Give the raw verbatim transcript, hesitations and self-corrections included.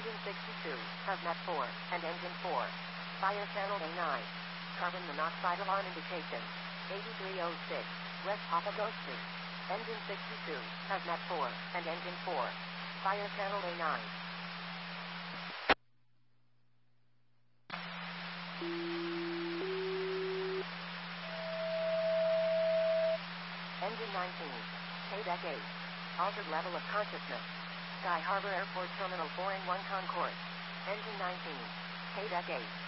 Engine sixty-two, Hazmat four, and Engine four. Fire channel A nine. Carbon monoxide alarm indication. eighty-three oh six, West Papago Street. Engine sixty-two, Hazmat four, and Engine four. Fire channel A nine. Engine nineteen. K-Deck eight. Altered level of consciousness. Sky Harbor Airport Terminal four and one Concourse. Engine nineteen. K-Deck eight.